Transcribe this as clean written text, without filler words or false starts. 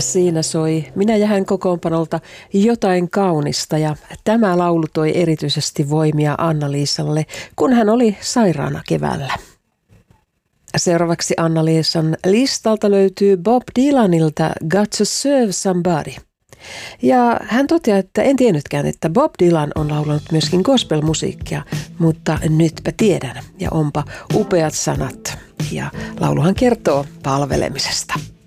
Siinä soi Minä ja hän kokoonpanolta Jotain kaunista ja tämä laulu toi erityisesti voimia Anna-Liisalle, kun hän oli sairaana keväällä. Seuraavaksi Anna-Liisan listalta löytyy Bob Dylanilta Got to Serve Somebody. Ja hän toteaa, että en tiennytkään, että Bob Dylan on laulanut myöskin gospelmusiikkia, mutta nytpä tiedän ja onpa upeat sanat. Ja lauluhan kertoo palvelemisesta.